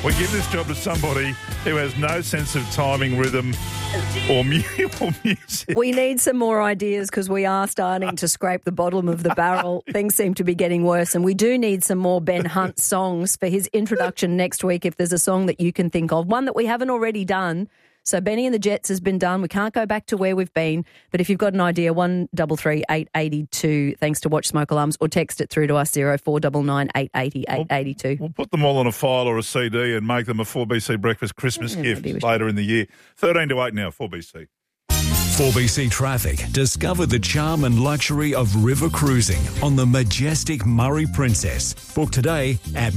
We give this job to somebody who has no sense of timing, rhythm, or music. We need some more ideas because we are starting to scrape the bottom of the barrel. Things seem to be getting worse, and we do need some more Ben Hunt songs for his introduction next week if there's a song that you can think of, one that we haven't already done. So Benny and the Jets has been done. We can't go back to where we've been. But if you've got an idea, 133 882, thanks to Watch Smoke Alarms, or text it through to us, 0499 880 882. We'll put them all on a file or a CD and make them a 4BC Breakfast Christmas gift later in the year. 13 to 8 now, 4BC. 4BC Traffic. Discover the charm and luxury of river cruising on the majestic Murray Princess. Book today at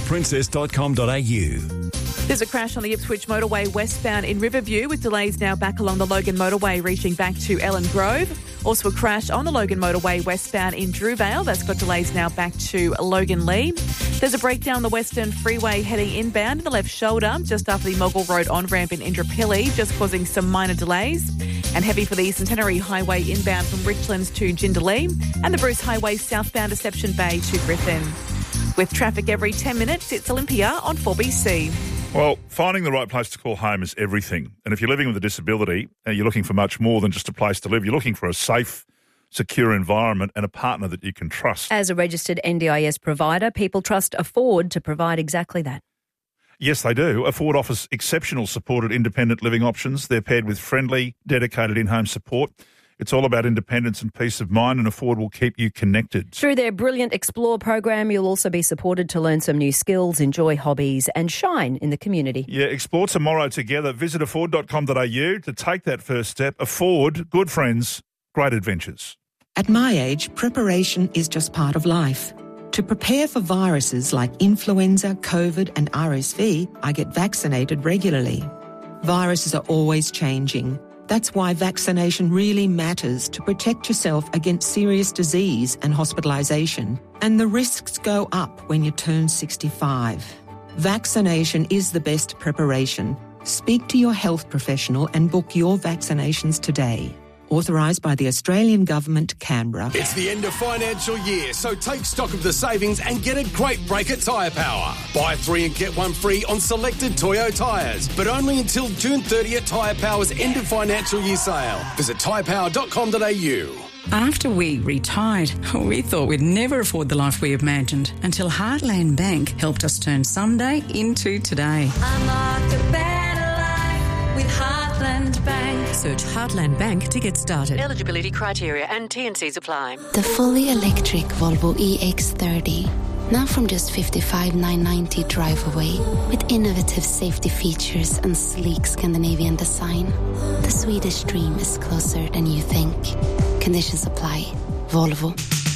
murrayprincess.com.au. There's a crash on the Ipswich motorway westbound in Riverview with delays now back along the Logan motorway reaching back to Ellen Grove. Also a crash on the Logan motorway westbound in Drewvale. That's got delays now back to Logan Lee. There's a breakdown on the Western Freeway heading inbound in the left shoulder just after the Mogul Road on-ramp in Indooroopilly, just causing some minor delays. And heavy for the Centenary Highway inbound from Richlands to Jindalee and the Bruce Highway southbound Deception Bay to Griffin. With traffic every 10 minutes, it's Olympia on 4BC. Well, finding the right place to call home is everything. And if you're living with a disability, you're looking for much more than just a place to live. You're looking for a safe, secure environment and a partner that you can trust. As a registered NDIS provider, people trust Afford to provide exactly that. Yes, they do. Afford offers exceptional supported independent living options. They're paired with friendly, dedicated in-home support. It's all about independence and peace of mind, and Afford will keep you connected. Through their brilliant Explore program, you'll also be supported to learn some new skills, enjoy hobbies and shine in the community. Yeah, explore tomorrow together. Visit afford.com.au to take that first step. Afford, good friends, great adventures. At my age, preparation is just part of life. To prepare for viruses like influenza, COVID and RSV, I get vaccinated regularly. Viruses are always changing. That's why vaccination really matters to protect yourself against serious disease and hospitalisation. And the risks go up when you turn 65. Vaccination is the best preparation. Speak to your health professional and book your vaccinations today. Authorised by the Australian Government, Canberra. It's the end of financial year, so take stock of the savings and get a great break at Tyre Power. Buy 3 and get 1 free on selected Toyo tyres, but only until June 30th Tyre Power's end of financial year sale. Visit tyrepower.com.au. After we retired, we thought we'd never afford the life we imagined until Heartland Bank helped us turn someday into today. Unlock a better life with Heartland Bank. Search Heartland Bank to get started. Eligibility criteria and T&Cs apply. The fully electric Volvo EX30. Now from just $55,990 drive away. With innovative safety features and sleek Scandinavian design. The Swedish dream is closer than you think. Conditions apply. Volvo.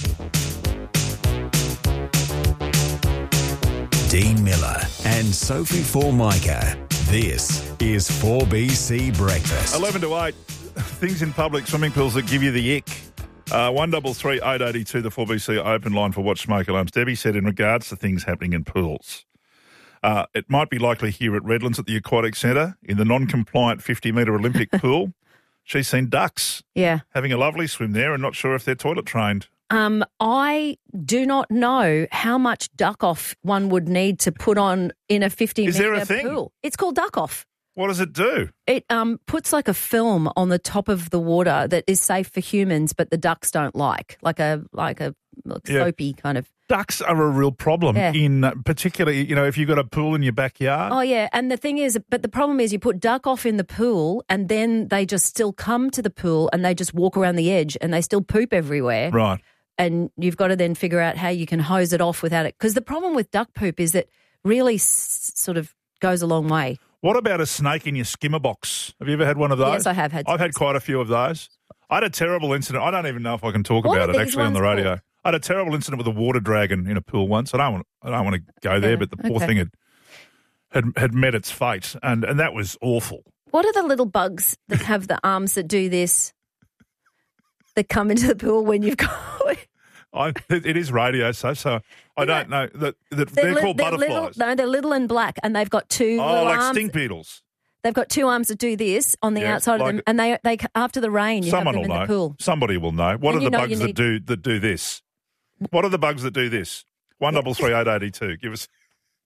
Dean Miller and Sophie Formica. This is 4BC Breakfast. 11 to 8. Things in public swimming pools that give you the ick. 133 882, the 4BC open line for Watch Smoke Alarms. Debbie said in regards to things happening in pools, it might be likely here at Redlands at the Aquatic Centre in the non-compliant 50-metre Olympic pool. She's seen ducks having a lovely swim there and not sure if they're toilet trained. I do not know how much duck off one would need to put on in a 50-metre Is there a thing? pool. It's called duck off. What does it do? It puts like a film on the top of the water that is safe for humans, but the ducks don't like a soapy kind of. Ducks are a real problem in particularly, if you've got a pool in your backyard. Oh, yeah. And the thing is, but the problem is you put duck off in the pool and then they just still come to the pool and they just walk around the edge and they still poop everywhere. Right. And you've got to then figure out how you can hose it off without it. Because the problem with duck poop is it really sort of goes a long way. What about a snake in your skimmer box? Have you ever had one of those? Yes, I have had. I've had quite a few of those. I had a terrible incident. I don't even know if I can talk about it actually on the radio. Called? I had a terrible incident with a water dragon in a pool once. I don't want to go there, but the poor thing had met its fate, and that was awful. What are the little bugs that have the arms that do this? That come into the pool when you've got. It is radio, so I don't know that they're called butterflies. They're little and black, and they've got two little like arms. stink beetles. They've got two arms that do this on the outside of them, and they after the rain, you have them in the pool. Somebody will know. What are the bugs that do this? What are the bugs that do this? 133 882. Give us.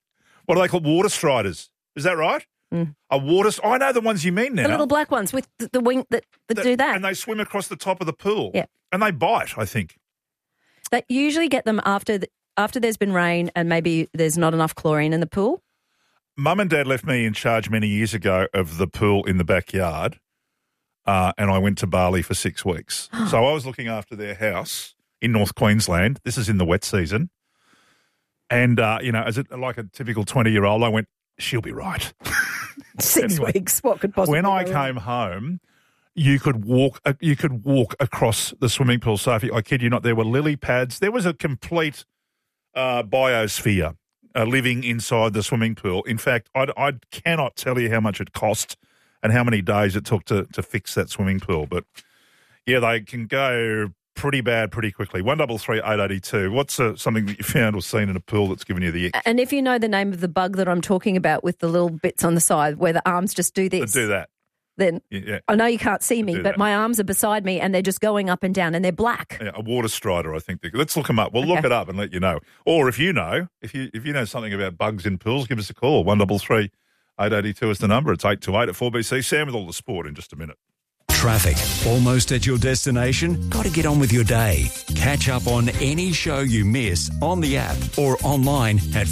What are they called? Water striders. Is that right? A water. I know the ones you mean now. The little black ones with the wing that do that. And they swim across the top of the pool. Yeah. And they bite, I think. They usually get them after there's been rain and maybe there's not enough chlorine in the pool. Mum and Dad left me in charge many years ago of the pool in the backyard, and I went to Bali for 6 weeks. So I was looking after their house in North Queensland. This is in the wet season. And, as like a typical 20-year-old, I went, she'll be right. 6 weeks, what could possibly When I go wrong? came home, you could walk across the swimming pool, Sophie. I kid you not, there were lily pads. There was a complete biosphere living inside the swimming pool. In fact, I cannot tell you how much it cost and how many days it took to fix that swimming pool. But, yeah, they can go pretty bad pretty quickly. 133 882. What's something that you found or seen in a pool that's given you the ick? And if you know the name of the bug that I'm talking about with the little bits on the side where the arms just do this. Do that. Then Yeah. I know you can't see me, Do but that. my arms are beside me and they're just going up and down and they're black. Yeah, a water strider, I think. Let's look them up. We'll look it up and let you know. Or if you know something about bugs in pools, give us a call. 133 882 is the number. It's 828 at 4BC. Sam with all the sport in just a minute. Traffic. Almost at your destination? Got to get on with your day. Catch up on any show you miss on the app or online at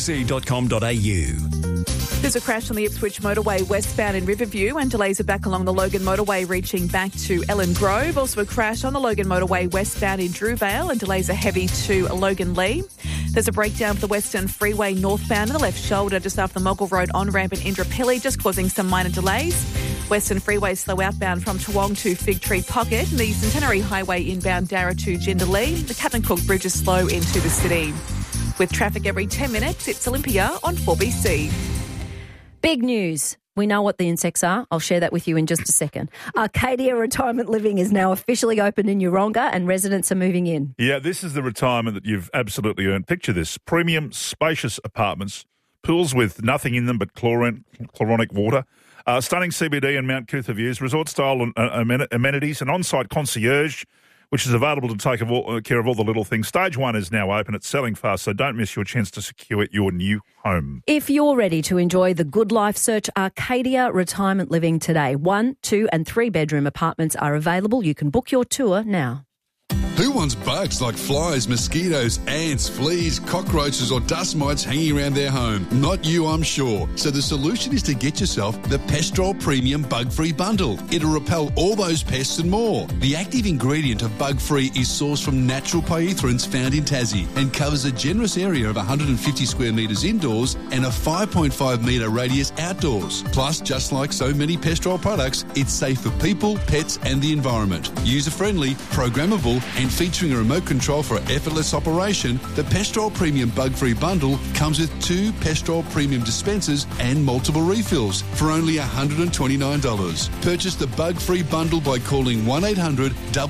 4bc.com.au. There's a crash on the Ipswich motorway westbound in Riverview and delays are back along the Logan motorway reaching back to Ellen Grove. Also a crash on the Logan motorway westbound in Drewvale and delays are heavy to Logan Lee. There's a breakdown for the Western Freeway northbound in the left shoulder just after the Moggle Road on-ramp in Indooroopilly, just causing some minor delays. Western Freeway slow outbound from Toowong to Fig Tree Pocket and the Centenary Highway inbound Darra to Jindalee. The Captain Cook Bridge is slow into the city. With traffic every 10 minutes, it's Olympia on 4BC. Big news. We know what the insects are. I'll share that with you in just a second. Arcadia Retirement Living is now officially open in Yeronga and residents are moving in. Yeah, this is the retirement that you've absolutely earned. Picture this. Premium, spacious apartments, pools with nothing in them but chloronic water, stunning CBD and Mount Cootha views, resort-style amenities, an on-site concierge, which is available to take care of all the little things. Stage 1 is now open. It's selling fast, so don't miss your chance to secure your new home. If you're ready to enjoy the good life, search Arcadia Retirement Living today. 1, 2 and 3 bedroom apartments are available. You can book your tour now. Who wants bugs like flies, mosquitoes, ants, fleas, cockroaches or dust mites hanging around their home? Not you, I'm sure. So the solution is to get yourself the Pestrol Premium Bug-Free Bundle. It'll repel all those pests and more. The active ingredient of Bug-Free is sourced from natural pyrethroids found in Tassie and covers a generous area of 150 square metres indoors and a 5.5 metre radius outdoors. Plus, just like so many Pestrol products, it's safe for people, pets and the environment. User-friendly, programmable and featuring a remote control for effortless operation, the Pestrol Premium Bug-Free Bundle comes with 2 Pestrol Premium dispensers and multiple refills for only $129. Purchase the Bug-Free Bundle by calling 1800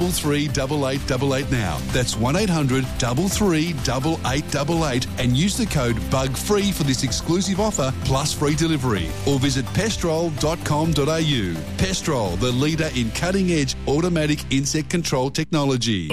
338888 now. That's 1800 338888 and use the code BUGFREE for this exclusive offer plus free delivery. Or visit pestrol.com.au. Pestrol, the leader in cutting-edge automatic insect control technology.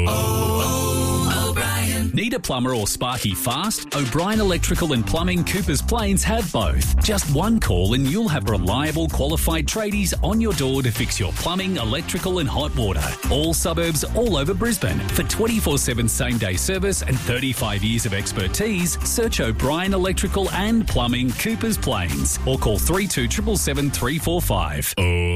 Need a plumber or sparky fast? O'Brien Electrical and Plumbing Coopers Plains have both. Just one call and you'll have reliable, qualified tradies on your door to fix your plumbing, electrical and hot water. All suburbs all over Brisbane. For 24/7 same-day service and 35 years of expertise, search O'Brien Electrical and Plumbing Coopers Plains or call 3277 345.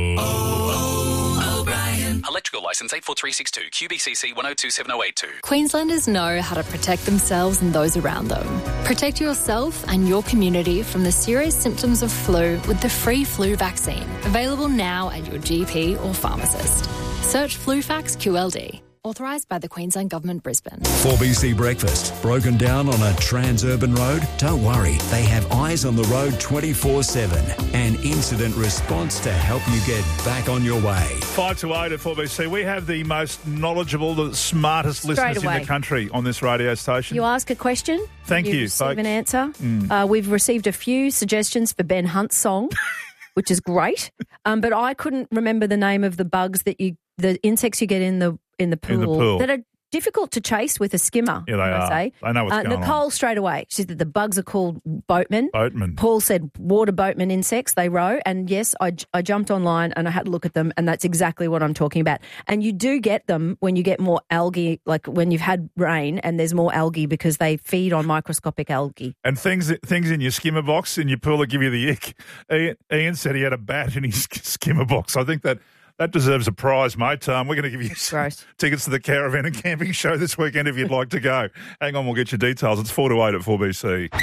O'Brien. Electrical licence 84362 QBCC 102782. Queenslanders know how to protect themselves and those around them. Protect yourself and your community from the serious symptoms of flu with the free flu vaccine, available now at your GP or pharmacist. Search FluFax QLD. Authorised by the Queensland Government, Brisbane. 4BC Breakfast. Broken down on a trans-urban road? Don't worry. They have eyes on the road 24/7 and incident response to help you get back on your way. 5 to 8 at 4BC. We have the most knowledgeable, the smartest listeners in the country on this radio station. You ask a question. Thank you, receive folks. an answer. We've received a few suggestions for Ben Hunt's song, which is great. But I couldn't remember the name of the bugs the insects you get in the pool. In the pool. That are difficult to chase with a skimmer. Yeah, they I are. say. They know what's going Nicole on. straight away. She said the bugs are called boatmen. Boatmen. Paul said water boatmen insects. They row. And yes, I jumped online and I had a look at them, and that's exactly what I'm talking about. And you do get them when you get more algae, like when you've had rain and there's more algae because they feed on microscopic algae. And things in your skimmer box in your pool that give you the ick. Ian said he had a bat in his skimmer box. I think that deserves a prize, mate. We're going to give you tickets to the Caravan and Camping Show this weekend if you'd like to go. Hang on, we'll get your details. It's 4 to 8 at 4BC.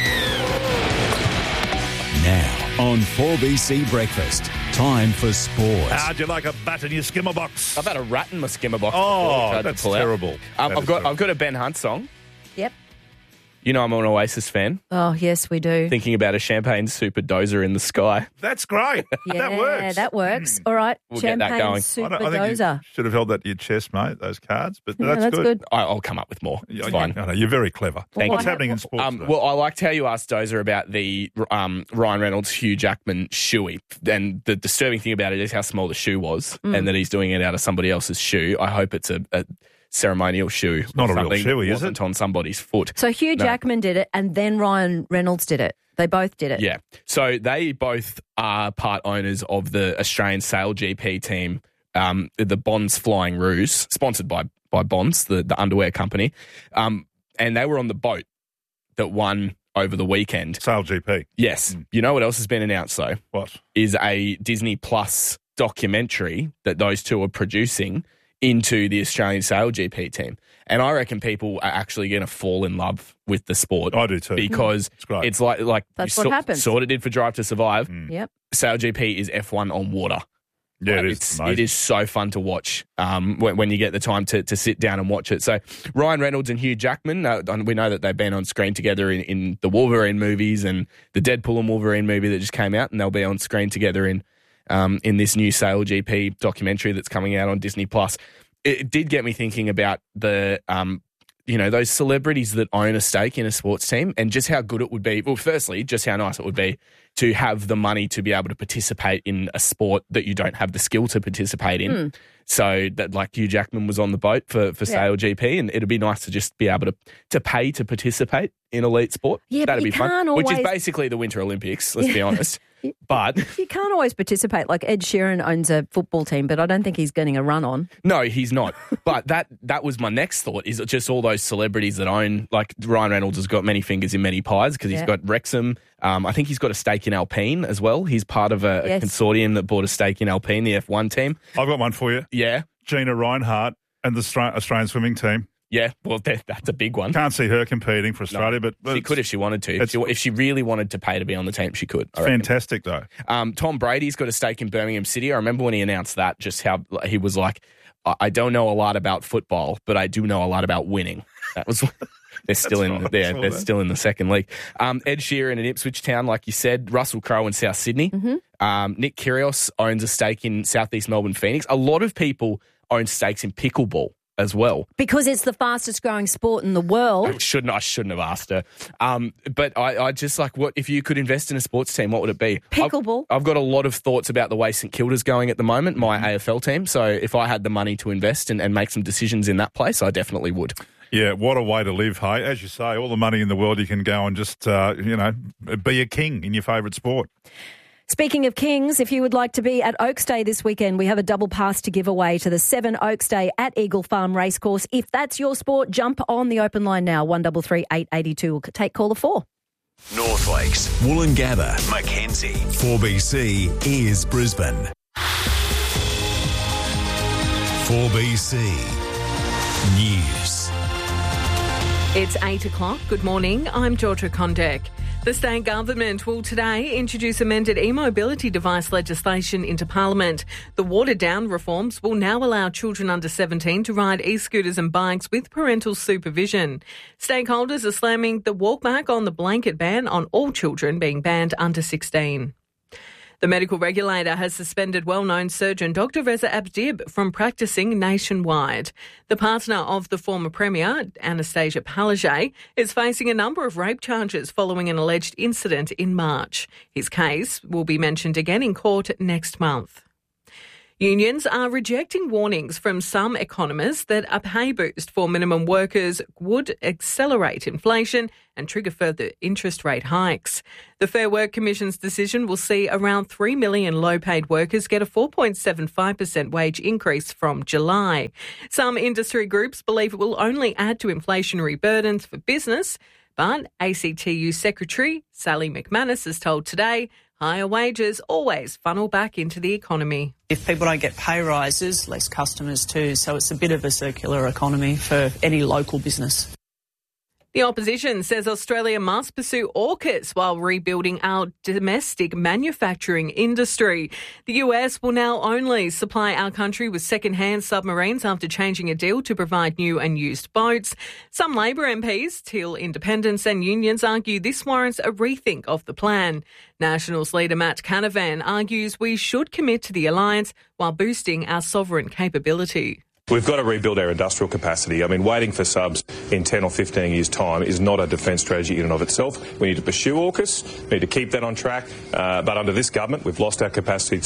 Now on 4BC Breakfast, time for sport. How'd you like a bat in your skimmer box? I've had a rat in my skimmer box. Oh, that's terrible. I've got a Ben Hunt song. Yep. You know I'm an Oasis fan. Oh, yes, we do. Thinking about a champagne super dozer in the sky. That's great. Yeah, that works. that works. All right, We'll get that champagne going. super I think dozer. you should have held that to your chest, mate, those cards. But Yeah, that's good. I'll come up with more. It's fine. No, you're very clever. Thank What's you. happening in sports today? Well, I liked how you asked Dozer about the Ryan Reynolds, Hugh Jackman shoey. And the disturbing thing about it is how small the shoe was and that he's doing it out of somebody else's shoe. I hope it's a ceremonial shoe. It's not a real shoe, is it? On somebody's foot. So Hugh Jackman did it, and then Ryan Reynolds did it. They both did it. Yeah. So they both are part owners of the Australian Sail GP team, the Bonds Flying Ruse, sponsored by Bonds, the underwear company. And they were on the boat that won over the weekend. Sail GP. Yes. You know what else has been announced, though? What? Is a Disney Plus documentary that those two are producing into the Australian Sail GP team. And I reckon people are actually going to fall in love with the sport. I do too. Because it's like That's you what happens. Sort of did for Drive to Survive. Yep. Sail GP is F1 on water. Yeah, it is so fun to watch when you get the time to sit down and watch it. So Ryan Reynolds and Hugh Jackman, we know that they've been on screen together in the Wolverine movies and the Deadpool and Wolverine movie that just came out, and they'll be on screen together in this new Sail GP documentary that's coming out on Disney Plus. It did get me thinking about the those celebrities that own a stake in a sports team and just how good it would be. Well, firstly, just how nice it would be to have the money to be able to participate in a sport that you don't have the skill to participate in. So that, like, Hugh Jackman was on the boat for Sail GP, and it'd be nice to just be able to pay to participate in elite sport. Yeah, that'd but be you fun. can't Which is always- basically the Winter Olympics. Let's be honest. But You can't always participate. Like Ed Sheeran owns a football team, but I don't think he's getting a run on. no, he's not. But that was my next thought, is just all those celebrities that own, like Ryan Reynolds has got many fingers in many pies because he's got Wrexham. I think he's got a stake in Alpine as well. He's part of a consortium that bought a stake in Alpine, the F1 team. I've got one for you. Yeah. Gina Reinhart and the Australian swimming team. Yeah, well, that's a big one. Can't see her competing for Australia, but She could if she wanted to. If she really wanted to pay to be on the team, she could. I reckon. Fantastic, though. Tom Brady's got a stake in Birmingham City. I remember when he announced that, just how he was like, I don't know a lot about football, but I do know a lot about winning. That was... They're still they're still in the second league. Ed Sheeran in Ipswich Town, like you said. Russell Crowe in South Sydney. Nick Kyrgios owns a stake in Southeast Melbourne Phoenix. A lot of people own stakes in pickleball as well. Because it's the fastest growing sport in the world. I shouldn't have asked her. But I just like, what if you could invest in a sports team, what would it be? Pickleball. I've got a lot of thoughts about the way St Kilda's going at the moment, my AFL team. So if I had the money to invest and make some decisions in that place, I definitely would. Yeah, what a way to live, hey? As you say, all the money in the world, you can go and just, be a king in your favourite sport. Speaking of kings, if you would like to be at Oaks Day this weekend, we have a double pass to give away to the 7 Oaks Day at Eagle Farm Racecourse. If that's your sport, jump on the open line now, 133 882. We'll take caller 4. North Lakes, Woolloongabba, Mackenzie. 4BC is Brisbane. 4BC News. It's 8 o'clock. Good morning. I'm Georgia Kondek. The state government will today introduce amended e-mobility device legislation into Parliament. The watered-down reforms will now allow children under 17 to ride e-scooters and bikes with parental supervision. Stakeholders are slamming the walkback on the blanket ban on all children being banned under 16. The medical regulator has suspended well-known surgeon Dr. Reza Abdib from practising nationwide. The partner of the former Premier, Anastasia Palaszczuk, is facing a number of rape charges following an alleged incident in March. His case will be mentioned again in court next month. Unions are rejecting warnings from some economists that a pay boost for minimum workers would accelerate inflation and trigger further interest rate hikes. The Fair Work Commission's decision will see around 3 million low-paid workers get a 4.75% wage increase from July. Some industry groups believe it will only add to inflationary burdens for business, but ACTU Secretary Sally McManus has told Today higher wages always funnel back into the economy. If people don't get pay rises, less customers too. So it's a bit of a circular economy for any local business. The opposition says Australia must pursue AUKUS while rebuilding our domestic manufacturing industry. The US will now only supply our country with second-hand submarines after changing a deal to provide new and used boats. Some Labor MPs, Teal independents and unions argue this warrants a rethink of the plan. Nationals leader Matt Canavan argues we should commit to the alliance while boosting our sovereign capability. We've got to rebuild our industrial capacity. I mean, waiting for subs in 10 or 15 years' time is not a defence strategy in and of itself. We need to pursue AUKUS, we need to keep that on track. But under this government, we've lost our capacity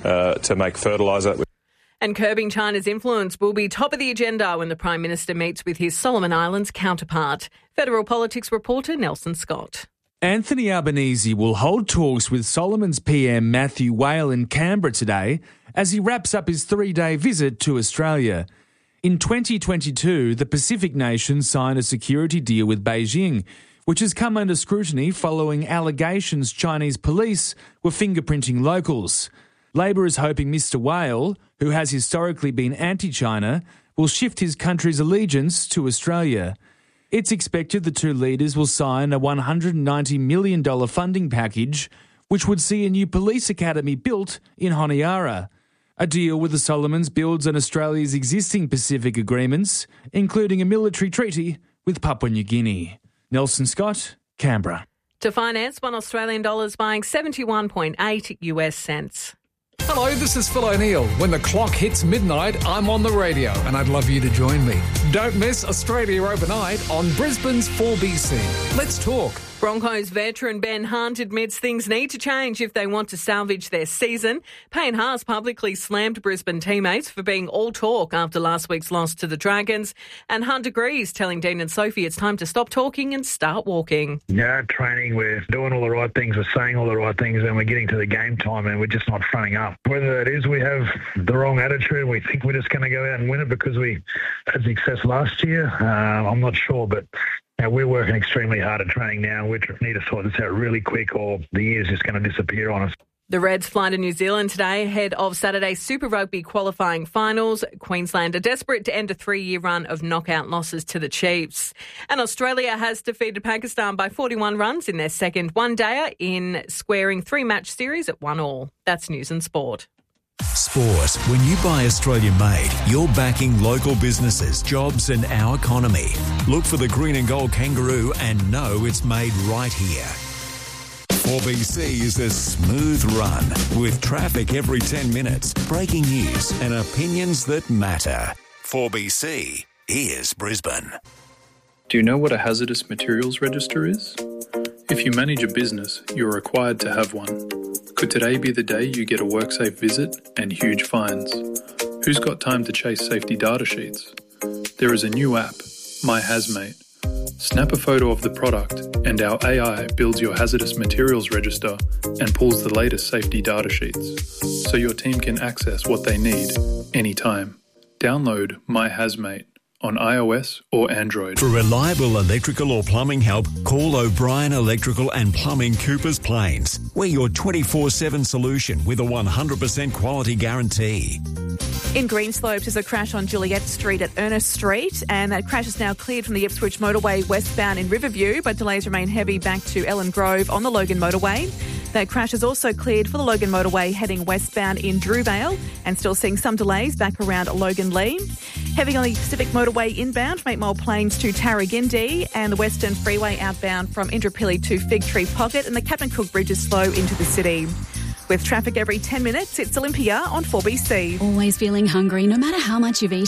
to make fertiliser. And curbing China's influence will be top of the agenda when the Prime Minister meets with his Solomon Islands counterpart. Federal Politics reporter Nelson Scott. Anthony Albanese will hold talks with Solomon's PM Matthew Whale in Canberra today as he wraps up his 3-day visit to Australia. In 2022, the Pacific nations signed a security deal with Beijing, which has come under scrutiny following allegations Chinese police were fingerprinting locals. Labor is hoping Mr. Whale, who has historically been anti-China, will shift his country's allegiance to Australia. It's expected the two leaders will sign a $190 million funding package, which would see a new police academy built in Honiara. A deal with the Solomons builds on Australia's existing Pacific agreements, including a military treaty with Papua New Guinea. Nelson Scott, Canberra. To finance, $1 Australian buying 71.8 US cents. Hello, this is Phil O'Neill. When the clock hits midnight, I'm on the radio and I'd love you to join me. Don't miss Australia Overnight on Brisbane's 4BC. Let's talk. Broncos veteran Ben Hunt admits things need to change if they want to salvage their season. Payne Haas publicly slammed Brisbane teammates for being all talk after last week's loss to the Dragons. And Hunt agrees, telling Dean and Sophie it's time to stop talking and start walking. Yeah, training, we're doing all the right things, we're saying all the right things, and we're getting to the game time and we're just not fronting up. Whether it is we have the wrong attitude and we think we're just going to go out and win it because we had success last year, I'm not sure, but we're working extremely hard at training now. We need to sort this out really quick or the year's just going to disappear on us. The Reds fly to New Zealand today ahead of Saturday's Super Rugby qualifying finals. Queensland are desperate to end a 3-year run of knockout losses to the Chiefs. And Australia has defeated Pakistan by 41 runs in their second one-dayer in squaring 3-match series at 1-1. That's News and Sport. Sport. When you buy Australian made, you're backing local businesses, jobs and our economy. Look for the green and gold kangaroo and know it's made right here. 4BC is a smooth run with traffic every 10 minutes, breaking news and opinions that matter. 4BC, here's Brisbane. Do you know what a hazardous materials register is? If you manage a business, you're required to have one. Could today be the day you get a WorkSafe visit and huge fines? Who's got time to chase safety data sheets? There is a new app, My Hazmate. Snap a photo of the product and our AI builds your hazardous materials register and pulls the latest safety data sheets so your team can access what they need anytime. Download My Hazmate on iOS or Android. For reliable electrical or plumbing help, call O'Brien Electrical and Plumbing, Coopers Plains. We're your 24/7 solution with a 100% quality guarantee. In Greenslopes, there's a crash on Juliet Street at Ernest Street, and that crash is now cleared from the Ipswich Motorway westbound in Riverview, but delays remain heavy back to Ellen Grove on the Logan Motorway. That crash is also cleared for the Logan Motorway heading westbound in Drewvale, and still seeing some delays back around Logan Lee. Heavy on the Pacific Motorway inbound from 8 Mile Plains to Tarragindi, and the Western Freeway outbound from Indooroopilly to Fig Tree Pocket, and the Captain Cook Bridge is slow into the city. With traffic every 10 minutes, it's Olympia on 4BC. Always feeling hungry no matter how much you've eaten?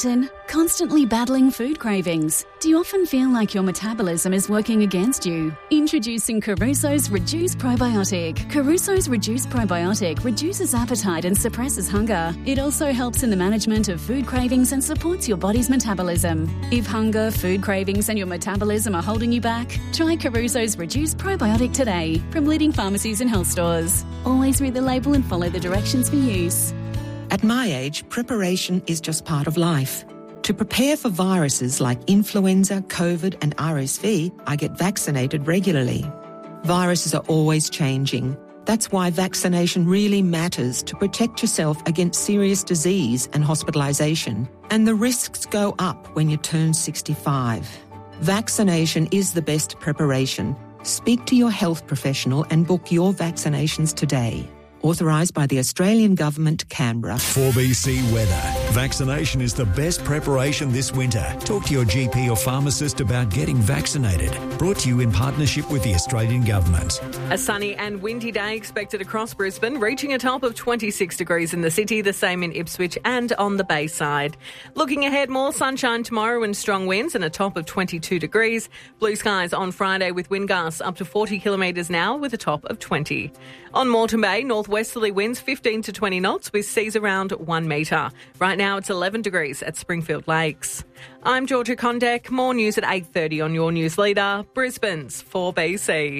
Constantly battling food cravings? Do you often feel like your metabolism is working against you? Introducing Caruso's Reduce Probiotic. Caruso's Reduce Probiotic reduces appetite and suppresses hunger. It also helps in the management of food cravings and supports your body's metabolism. If hunger, food cravings and your metabolism are holding you back, try Caruso's Reduce Probiotic today from leading pharmacies and health stores. Always read the label and follow the directions for use. At my age, preparation is just part of life. To prepare for viruses like influenza, COVID and RSV, I get vaccinated regularly. Viruses are always changing. That's why vaccination really matters to protect yourself against serious disease and hospitalisation. And the risks go up when you turn 65. Vaccination is the best preparation. Speak to your health professional and book your vaccinations today. Authorised by the Australian Government, Canberra. 4BC weather. Vaccination is the best preparation this winter. Talk to your GP or pharmacist about getting vaccinated. Brought to you in partnership with the Australian Government. A sunny and windy day expected across Brisbane, reaching a top of 26 degrees in the city, the same in Ipswich and on the Bayside. Looking ahead, more sunshine tomorrow and strong winds and a top of 22 degrees. Blue skies on Friday with wind gusts up to 40 kilometres an hour with a top of 20. On Moreton Bay, northwesterly winds 15 to 20 knots with seas around 1 metre. Right now it's 11 degrees at Springfield Lakes. I'm Georgia Condek. More news at 8:30 on your news leader, Brisbane's 4BC.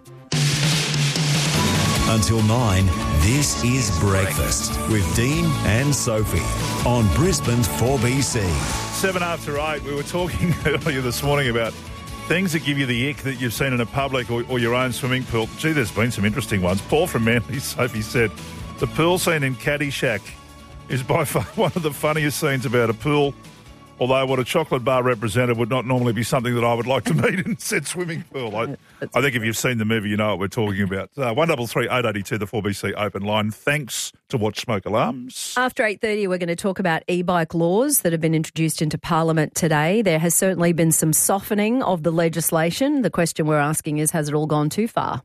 Until 9, this is Breakfast with Dean and Sophie on Brisbane's 4BC. 7 after 8, we were talking earlier this morning about things that give you the ick that you've seen in a public or your own swimming pool. Gee, there's been some interesting ones. Paul from Manly, Sophie said, the pool scene in Caddyshack is by far one of the funniest scenes about a pool, although what a chocolate bar represented would not normally be something that I would like to meet in said swimming pool. I think if you've seen the movie, you know what we're talking about. 133 882, the 4BC open line. Thanks to Watch Smoke Alarms. After 8:30, we're going to talk about e-bike laws that have been introduced into Parliament today. There has certainly been some softening of the legislation. The question we're asking is, has it all gone too far?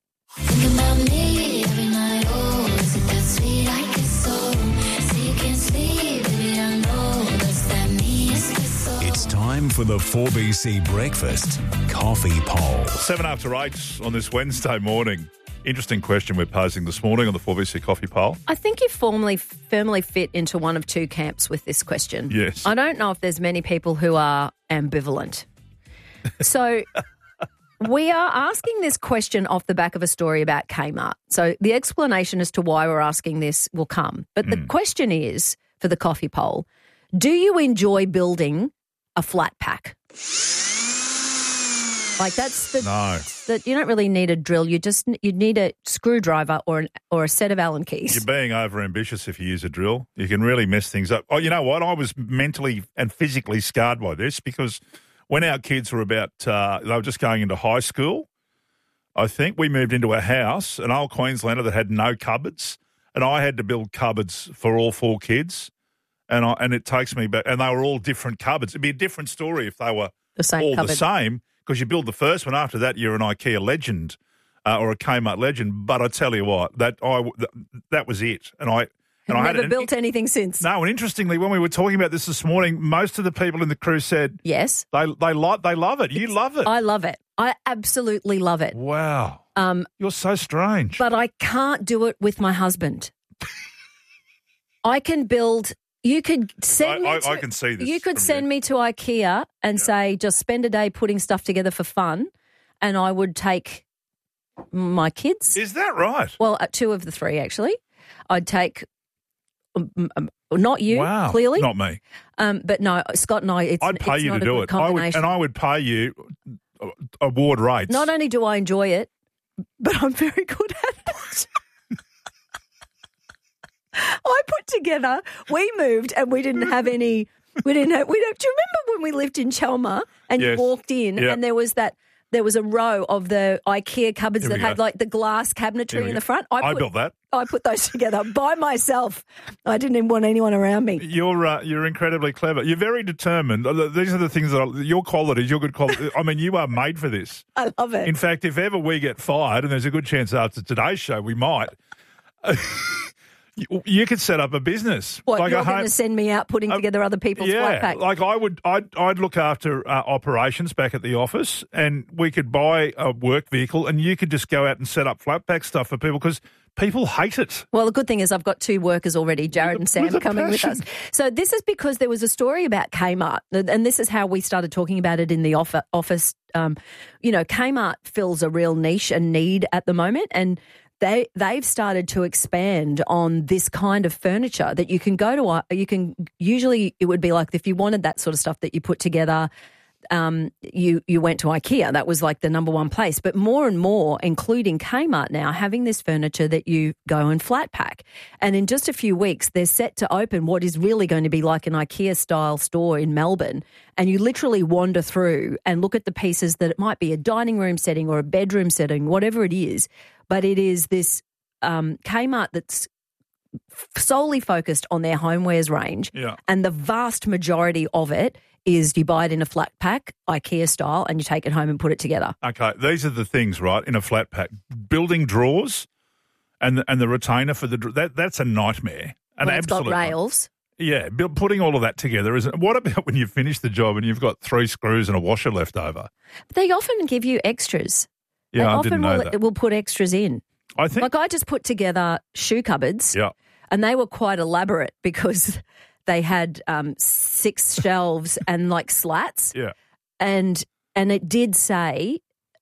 It's time for the 4BC Breakfast Coffee Poll. 7 after 8 on this Wednesday morning. Interesting question we're posing this morning on the 4BC Coffee Poll. I think you firmly fit into one of two camps with this question. Yes. I don't know if there's many people who are ambivalent. So we are asking this question off the back of a story about Kmart. So the explanation as to why we're asking this will come. But the question is, for the coffee poll, do you enjoy building a flat pack? Like that's the that you don't really need a drill. You need a screwdriver or a set of Allen keys. You're being over ambitious if you use a drill. You can really mess things up. Oh, you know what? I was mentally and physically scarred by this because when our kids were about they were just going into high school, I think we moved into a house, an old Queenslander that had no cupboards, and I had to build cupboards for all 4 kids. And it takes me back, and they were all different cupboards. It'd be a different story if they were the same, because you build the first one. After that, you're an IKEA legend or a Kmart legend. But I tell you what, that was it. And I never built anything since. No, and interestingly, when we were talking about this morning, most of the people in the crew said yes, they love it. You love it. I love it. I absolutely love it. Wow, you're so strange. But I can't do it with my husband. I can build. You could send me I can see this. You could send me to IKEA and say, just spend a day putting stuff together for fun, and I would take my kids. Is that right? Well, 2 of the 3, actually. I'd take, not you, wow, clearly. Not me. But no, Scott and I, I'd pay you to do it. I would pay you award rates. Not only do I enjoy it, but I'm very good at it. I put together, we moved and we didn't have any, do you remember when we lived in Chelmer and you walked in and there was a row of the IKEA cupboards that had like the glass cabinetry in the front? I built that. I put those together by myself. I didn't even want anyone around me. You're incredibly clever. You're very determined. These are the things your qualities, your good qualities. I mean, you are made for this. I love it. In fact, if ever we get fired, and there's a good chance after today's show we might, You could set up a business. What, like you're going to send me out putting together other people's flat packs? Like I'd look after operations back at the office, and we could buy a work vehicle, and you could just go out and set up flat pack stuff for people because people hate it. Well, the good thing is I've got 2 workers already, Jared and Sam, coming with us. So this is because there was a story about Kmart, and this is how we started talking about it in the office. Kmart fills a real niche and need at the moment, and they've started to expand on this kind of furniture that you can go to. Usually it would be like if you wanted that sort of stuff that you put together, you went to IKEA. That was like the number one place. But more and more, including Kmart now, having this furniture that you go and flat pack. And in just a few weeks, they're set to open what is really going to be like an IKEA-style store in Melbourne. And you literally wander through and look at the pieces that it might be a dining room setting or a bedroom setting, whatever it is. But it is this Kmart that's solely focused on their homewares range. Yeah. And the vast majority of it is you buy it in a flat pack, IKEA style, and you take it home and put it together. Okay, these are the things, right, in a flat pack. Building drawers and the retainer for that's a nightmare. An It's got rails. Yeah, putting all of that together isn't. What about when you finish the job and you've got 3 screws and a washer left over? But they often give you extras. Yeah, they I often didn't know that. will put extras in. I think. Like I just put together shoe cupboards. Yeah. And they were quite elaborate because they had 6 shelves and like slats. Yeah. And it did say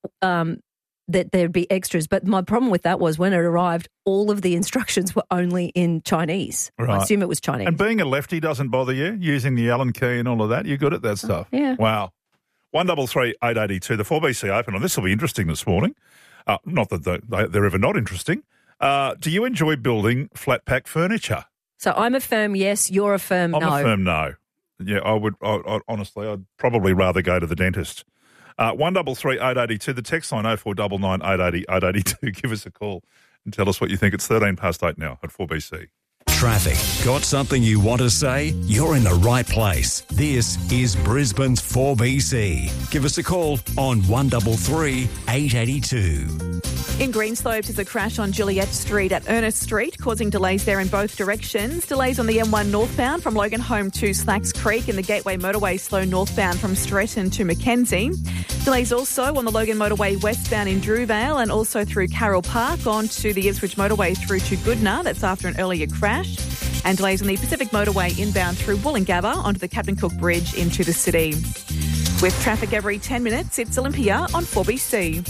that there'd be extras. But my problem with that was when it arrived, all of the instructions were only in Chinese. Right. I assume it was Chinese. And being a lefty doesn't bother you, using the Allen key and all of that? You're good at that stuff? Yeah. Wow. 133 882. The 4BC Open. This will be interesting this morning. Not that they're ever not interesting. Do you enjoy building flat pack furniture? So I'm a firm yes, you're a firm no. I'm a firm no. Yeah, I would. Honestly, I'd probably rather go to the dentist. 133 882. The text line 0499 880 882. Give us a call and tell us what you think. It's 13 past 8 now at 4BC. Traffic. Got something you want to say? You're in the right place. This is Brisbane's 4BC. Give us a call on 133 882. In Greenslopes is a crash on Juliet Street at Ernest Street, causing delays there in both directions. Delays on the M1 northbound from Logan Home to Slacks Creek, and the Gateway Motorway slow northbound from Stretton to Mackenzie. Delays also on the Logan Motorway westbound in Drewvale and also through Carroll Park onto the Ipswich Motorway through to Goodna. That's after an earlier crash. And delays on the Pacific Motorway inbound through Wollongabba onto the Captain Cook Bridge into the city. With traffic every 10 minutes, it's Olympia on 4BC.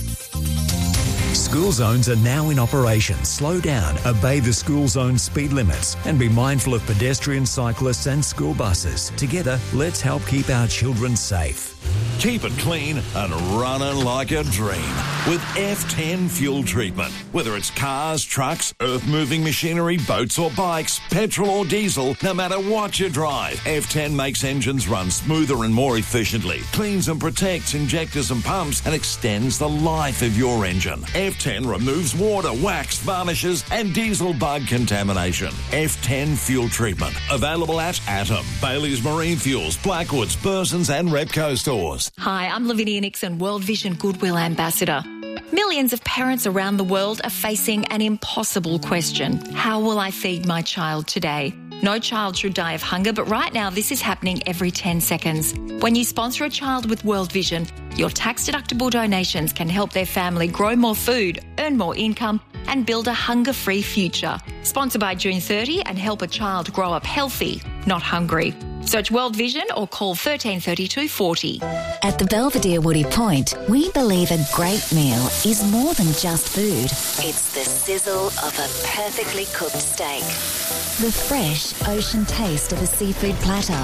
School zones are now in operation. Slow down, obey the school zone speed limits, and be mindful of pedestrians, cyclists and school buses. Together, let's help keep our children safe. Keep it clean and running like a dream with F10 fuel treatment. Whether it's cars, trucks, earth-moving machinery, boats or bikes, petrol or diesel, no matter what you drive, F10 makes engines run smoother and more efficiently, cleans and protects injectors and pumps, and extends the life of your engine. F10 removes water, wax, varnishes and diesel bug contamination. F10 fuel treatment. Available at Atom, Bailey's Marine Fuels, Blackwoods, Burson's and Repco stores. Hi, I'm Lavinia Nixon, World Vision Goodwill Ambassador. Millions of parents around the world are facing an impossible question. How will I feed my child today? No child should die of hunger, but right now this is happening every 10 seconds. When you sponsor a child with World Vision, your tax-deductible donations can help their family grow more food, earn more income, and build a hunger-free future. Sponsor by June 30 and help a child grow up healthy, not hungry. Search World Vision or call 1332 40. At the Belvedere Woody Point, we believe a great meal is more than just food. It's the sizzle of a perfectly cooked steak, the fresh ocean taste of a seafood platter.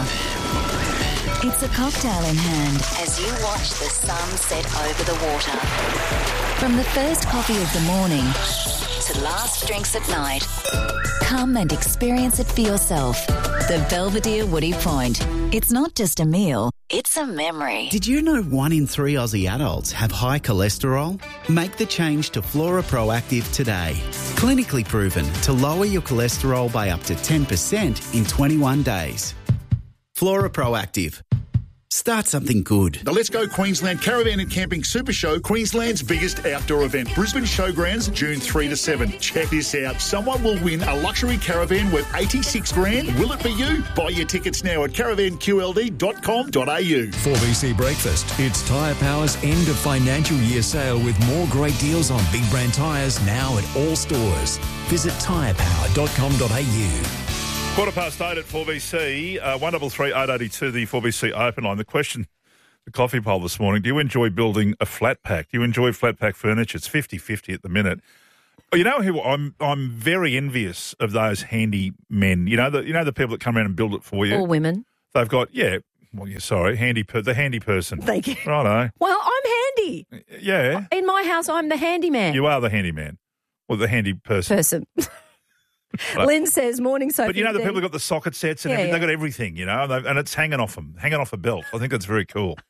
It's a cocktail in hand as you watch the sun set over the water. From the first coffee of the morning to last drinks at night, come and experience it for yourself. The Belvedere Woody Point. It's not just a meal, it's a memory. Did you know 1 in 3 Aussie adults have high cholesterol? Make the change to Flora Proactive today. Clinically proven to lower your cholesterol by up to 10% in 21 days. Flora Proactive. Start something good. The Let's Go Queensland Caravan and Camping Super Show, Queensland's biggest outdoor event. Brisbane Showgrounds, June 3 to 7. Check this out. Someone will win a luxury caravan worth $86,000. Will it be you? Buy your tickets now at caravanqld.com.au. 4BC Breakfast. It's Tyre Power's end of financial year sale with more great deals on big brand tyres now at all stores. Visit tyrepower.com.au. 8:15 at 4BC, 133 882, the 4BC open line. The question, the coffee poll this morning, do you enjoy building a flat pack? Do you enjoy flat pack furniture? It's 50-50 at the minute. You know who I'm very envious of those handy men. You know the people that come around and build it for you. Or women. They've got the handy person. Thank you. Righto. Well, I'm handy. Yeah. In my house, I'm the handyman. You are the handyman. Or the handy person. Lynn says, morning, Sophie. But you know the people who've got the socket sets and everything, they've got everything, and it's hanging off a belt. I think that's very cool.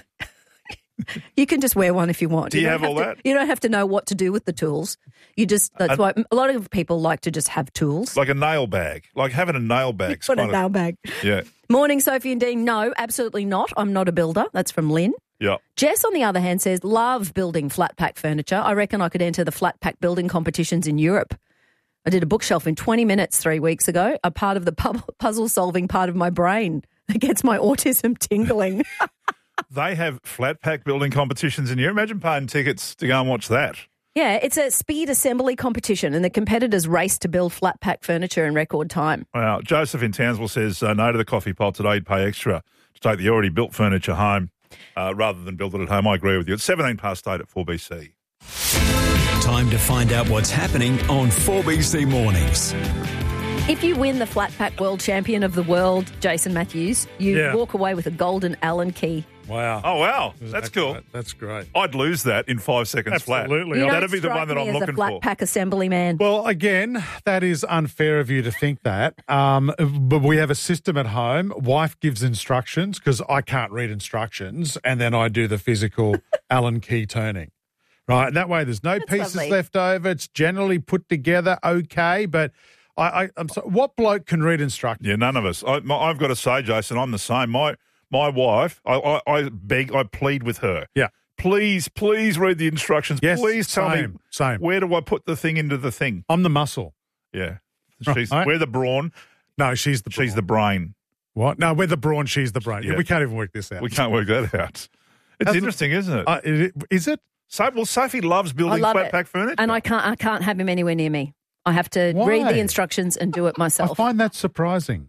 You can just wear one if you want. Do you have all that? You don't have to know what to do with the tools. That's why a lot of people like to just have tools. Like a nail bag. Like having a nail bag. Put a nail bag. Yeah. Morning, Sophie and Dean. No, absolutely not. I'm not a builder. That's from Lynn. Yeah. Jess, on the other hand, says, love building flat pack furniture. I reckon I could enter the flat pack building competitions in Europe. I did a bookshelf in 20 minutes 3 weeks ago, a part of the puzzle-solving part of my brain that gets my autism tingling. They have flat pack building competitions in Europe. Imagine paying tickets to go and watch that. Yeah, it's a speed assembly competition, and the competitors race to build flat pack furniture in record time. Wow. Joseph in Townsville says, no to the coffee pot today. You'd pay extra to take the already built furniture home rather than build it at home. I agree with you. It's 17 past 8 at 4BC. Time to find out what's happening on 4BC Mornings. If you win the flat pack world champion of the world, Jason Matthews, you walk away with a golden Allen key. Wow. Oh, wow. That's cool. That's great. I'd lose that in 5 seconds Absolutely. flat. That'd be the one that I'm looking as a flat for. pack assembly man. Well, again, that is unfair of you to think that. But we have a system at home. Wife gives instructions because I can't read instructions, and then I do the physical Allen key turning. Right, that way there's no pieces left over. It's generally put together okay, but I'm sorry, what bloke can read instructions? Yeah, none of us. I've got to say, Jason, I'm the same. My wife, I plead with her. Yeah. Please read the instructions. Yes, please tell me where do I put the thing into the thing? I'm the muscle. Yeah. Right. We're the brawn. No, she's the brain. What? No, we're the brawn, she's the brain. Yeah. We can't even work this out. We can't work that out. It's interesting, isn't it? Is it? Well, Sophie loves building flat pack furniture. And I can't have him anywhere near me. I have to read the instructions and do it myself. I find that surprising.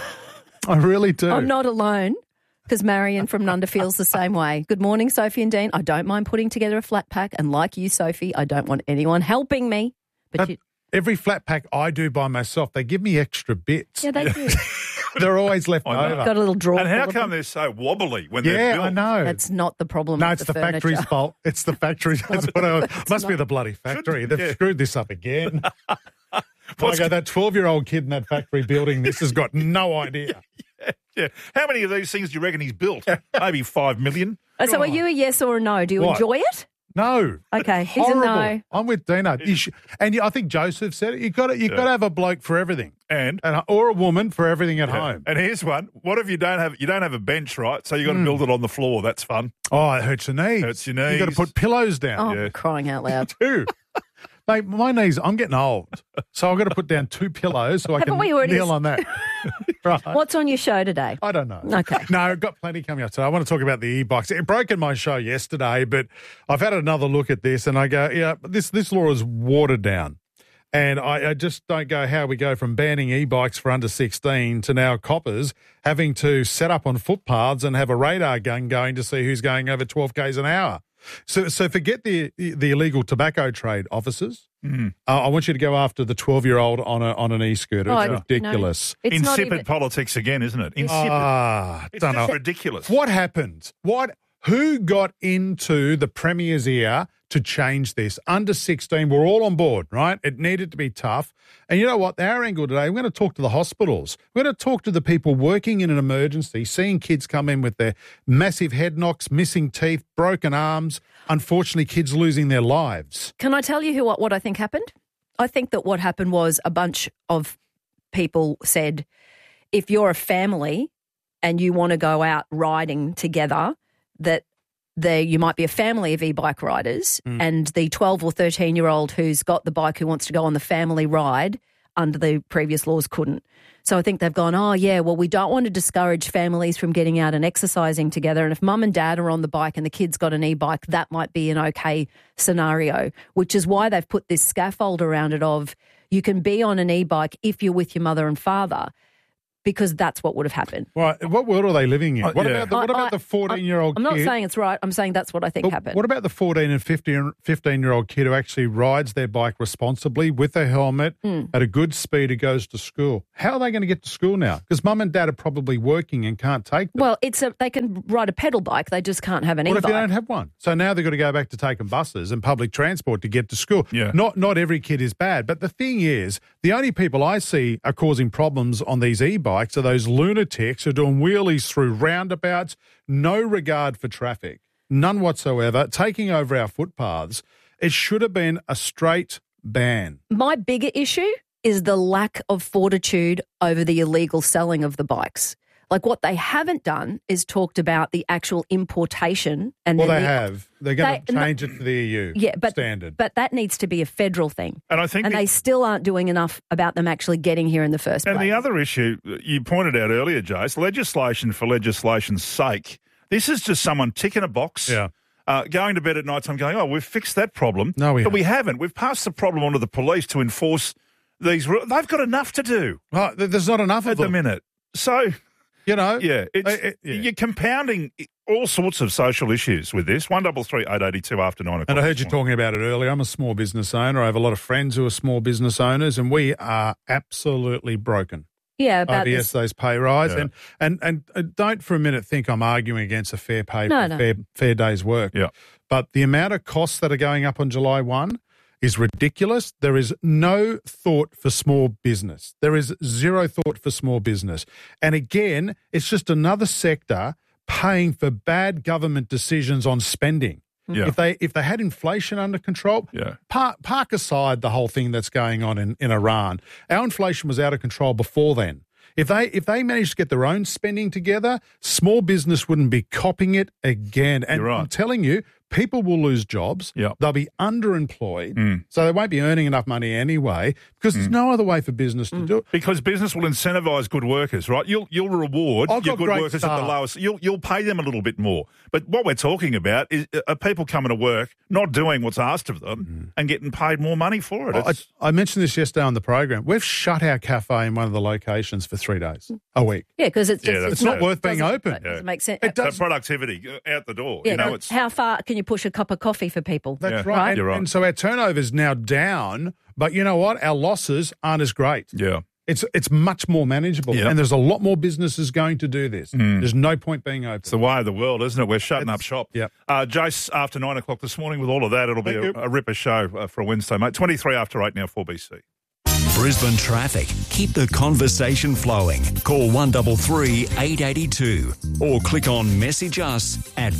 I really do. I'm not alone because Marion from Nunda feels the same way. Good morning, Sophie and Dean. I don't mind putting together a flat pack, and like you, Sophie, I don't want anyone helping me. But every flat pack I do by myself, they give me extra bits. Yeah, they do. They're always left over. Got a little drawer. And how come they're so wobbly when they're built? Yeah, I know. That's not the problem. No, with it's the furniture. factory's fault. It's the factory's must be the bloody factory. They've screwed this up again. That 12-year-old kid in that factory building this has got no idea. Yeah. How many of these things do you reckon he's built? Maybe 5 million. So are you a yes or a no? Do you enjoy it? No. Okay, he's horrible. a no. I'm with Dino. I think Joseph said it. You've got to have a bloke for everything, or a woman for everything at home. And here's one: what if you don't have a bench, right? So you got to build it on the floor. That's fun. Oh, it hurts your knees. Hurts your knees. You got to put pillows down. Oh, crying out loud! Too. Mate, my knees. I'm getting old, so I've got to put down 2 pillows so I can kneel on that. Right. What's on your show today? I don't know. Okay. No, I've got plenty coming up today. I want to talk about the e-bikes. It broke in my show yesterday, but I've had another look at this and I go, yeah, this law is watered down. And I just don't go how we go from banning e-bikes for under 16 to now coppers having to set up on footpaths and have a radar gun going to see who's going over 12 k's an hour. So forget the illegal tobacco trade officers. I want you to go after the 12-year-old on an e-scooter. It's ridiculous. No, it's insipid politics again, isn't it? Insipid. It's don't just know. ridiculous. What happened? Who got into the Premier's ear to change this? Under 16, we're all on board, right? It needed to be tough. And you know what? Our angle today, we're going to talk to the hospitals. We're going to talk to the people working in an emergency, seeing kids come in with their massive head knocks, missing teeth, broken arms, unfortunately kids losing their lives. Can I tell you what I think happened? I think that what happened was a bunch of people said, if you're a family and you want to go out riding together, that you might be a family of e-bike riders, and the 12 or 13-year-old who's got the bike who wants to go on the family ride under the previous laws couldn't. So I think they've gone, we don't want to discourage families from getting out and exercising together. And if mum and dad are on the bike and the kid's got an e-bike, that might be an okay scenario, which is why they've put this scaffold around it of you can be on an e-bike if you're with your mother and father, because that's what would have happened. Right. What world are they living in? What about the 14-year-old kid? I'm not saying it's right. I'm saying that's what I think happened. What about the 14 and 15-year-old kid who actually rides their bike responsibly with a helmet at a good speed who goes to school? How are they going to get to school now? Because mum and dad are probably working and can't take them. Well, they can ride a pedal bike. They just can't have an e-bike. What if they don't have one? So now they've got to go back to taking buses and public transport to get to school. Yeah. Not every kid is bad. But the thing is, the only people I see are causing problems on these e-bikes are those lunatics who are doing wheelies through roundabouts, no regard for traffic, none whatsoever, taking over our footpaths. It should have been a straight ban. My bigger issue is the lack of fortitude over the illegal selling of the bikes. Like, what they haven't done is talked about the actual importation. And well, they have. They're going to change it to the EU standard. But that needs to be a federal thing. And I think they still aren't doing enough about them actually getting here in the first place. And the other issue you pointed out earlier, Jace, legislation for legislation's sake. This is just someone ticking a box. Yeah. Going to bed at night time going, we've fixed that problem. No, we haven't. We've passed the problem on to the police to enforce these rules. They've got enough to do. Well, there's not enough at of them. the minute. So, you're compounding all sorts of social issues with this. 1338 882 after 9 o'clock. And I heard you talking about it earlier. I'm a small business owner. I have a lot of friends who are small business owners, and we are absolutely broken. Yeah, about those pay rise. Yeah. And don't for a minute think I'm arguing against a fair pay No, for no. fair day's work. Yeah. But the amount of costs that are going up on July 1 is ridiculous. There is no thought for small business. There is zero thought for small business. And again, it's just another sector paying for bad government decisions on spending. Yeah. If they had inflation under control, park aside the whole thing that's going on in Iran. Our inflation was out of control before then. If they managed to get their own spending together, small business wouldn't be copying it again. And You're right. I'm telling you, people will lose jobs. Yep. They'll be underemployed. So they won't be earning enough money anyway because there's no other way for business to do it. Because business will incentivise good workers, right? You'll reward I've your got good great workers at the staff. lowest. You'll pay them a little bit more. But what we're talking about is are people coming to work, not doing what's asked of them, and getting paid more money for it. I mentioned this yesterday on the program. We've shut our cafe in one of the locations for 3 days a week. Yeah, because it's it's not worth being open. It doesn't make sense. It does. Productivity out the door. Yeah, how far can you push a cup of coffee for people? That's right. You're right. And so our turnover's now down, but you know what? Our losses aren't as great. Yeah. It's much more manageable, and there's a lot more businesses going to do this. There's no point being open. It's the way of the world, isn't it? We're shutting up shop. Yeah. Jace, after 9 o'clock this morning, with all of that, it'll be a ripper show for a Wednesday, mate. 23 after 8 now, 4BC. Brisbane traffic. Keep the conversation flowing. Call 133 882 or click on message us at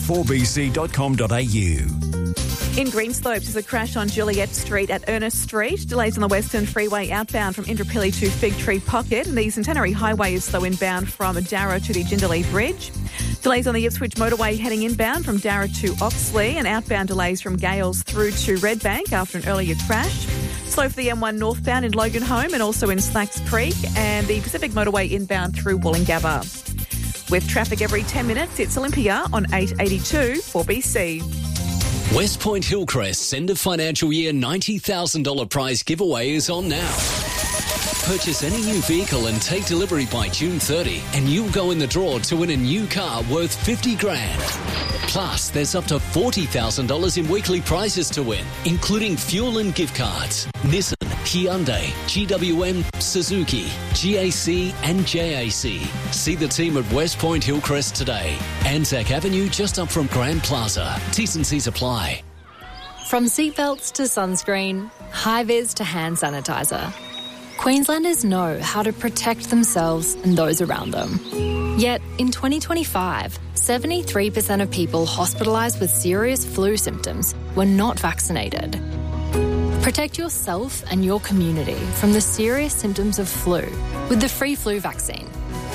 4bc.com.au. In Greenslopes, there's a crash on Juliet Street at Ernest Street. Delays on the Western Freeway outbound from Indooroopilly to Fig Tree Pocket. And the Centenary Highway is slow inbound from Darra to the Jindalee Bridge. Delays on the Ipswich Motorway heading inbound from Darra to Oxley. And outbound delays from Gales through to Redbank after an earlier crash. Slow for the M1 northbound in Loganholme and also in Slacks Creek. And the Pacific Motorway inbound through Wollongabba. With traffic every 10 minutes, it's Olympia on 882 4BC. West Point Hillcrest's end of financial year $90,000 prize giveaway is on now. Purchase any new vehicle and take delivery by June 30 and you'll go in the draw to win a new car worth $50,000. Plus, there's up to $40,000 in weekly prizes to win, including fuel and gift cards. Nissan, Hyundai, GWM, Suzuki, GAC and JAC. See the team at West Point Hillcrest today. Anzac Avenue just up from Grand Plaza. T's and C's apply. From seatbelts to sunscreen, high-vis to hand sanitizer, Queenslanders know how to protect themselves and those around them. Yet, in 2025, 73% of people hospitalised with serious flu symptoms were not vaccinated. Protect yourself and your community from the serious symptoms of flu with the free flu vaccine.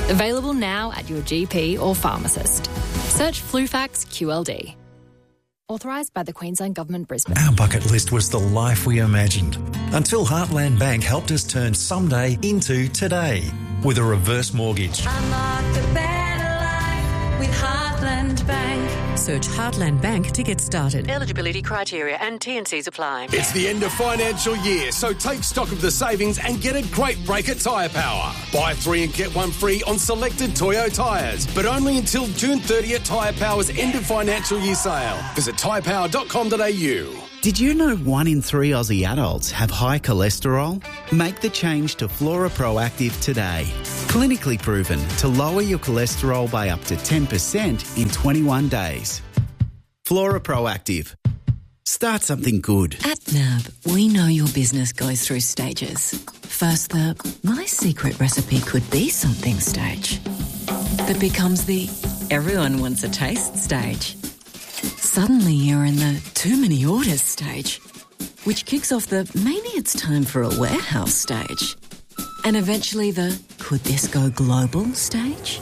Available now at your GP or pharmacist. Search Flufax QLD. Authorised by the Queensland Government, Brisbane. Our bucket list was the life we imagined until Heartland Bank helped us turn someday into today with a reverse mortgage. Unlock the better life with Heartland Bank. Search Heartland Bank to get started. Eligibility criteria and T&Cs apply. It's the end of financial year, so take stock of the savings and get a great break at Tyre Power. Buy 3 and get 1 free on selected Toyo tyres, but only until June 30 at Tyre Power's end of financial year sale. Visit tyrepower.com.au. Did you know 1 in 3 Aussie adults have high cholesterol? Make the change to Flora Proactive today. Clinically proven to lower your cholesterol by up to 10% in 21 days. Flora Proactive. Start something good. At NAB, we know your business goes through stages. First, the my secret recipe could be something stage. That becomes the everyone wants a taste stage. Suddenly you're in the too many orders stage, which kicks off the maybe it's time for a warehouse stage. And eventually the could this go global stage?